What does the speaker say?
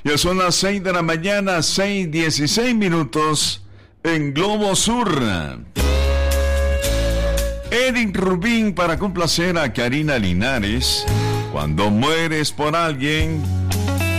Ya son las 6 de la mañana, 6:16 en Globo Sur. Eric Rubín para complacer a Karina Linares. Cuando mueres por alguien,